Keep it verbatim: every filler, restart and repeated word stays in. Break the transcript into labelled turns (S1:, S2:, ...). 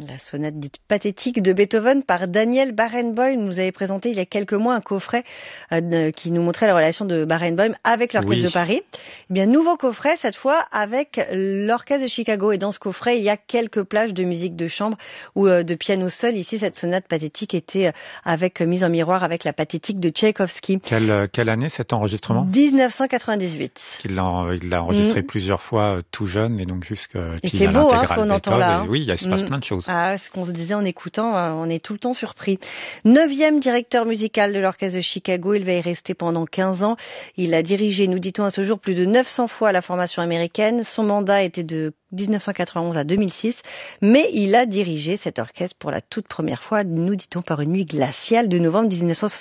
S1: La sonate dite pathétique de Beethoven par Daniel Barenboim. Vous avez présenté il y a quelques mois un coffret euh, qui nous montrait la relation de Barenboim avec l'Orchestre
S2: Oui.
S1: de Paris. Eh bien, nouveau coffret, cette fois avec l'Orchestre de Chicago. Et dans ce coffret, il y a quelques plages de musique de chambre ou euh, de piano seul. Ici, cette sonate pathétique était euh, avec euh, mise en miroir avec la pathétique de Tchaïkovski.
S2: Quelle, quelle année cet enregistrement ?
S1: dix-neuf cent quatre-vingt-dix-huit.
S2: Il l'a, il l'a enregistré mmh. plusieurs fois, euh, tout jeune, et donc jusqu'à puis il a l'intégrale
S1: hein, ce qu'on entend là, hein.
S2: Oui, il se passe mmh. plein de choses.
S1: Ah, ce qu'on se disait en écoutant, euh, on est tout le temps surpris. Neuvième directeur musical de l'Orchestre de Chicago, il va y rester pendant quinze ans. Il a dirigé, nous dit-on à ce jour, plus de neuf cents fois la formation américaine. Son mandat était de dix-neuf cent quatre-vingt-onze à deux mille six, mais il a dirigé cet orchestre pour la toute première fois, nous dit-on, par une nuit glaciale de novembre dix-neuf cent soixante-dix.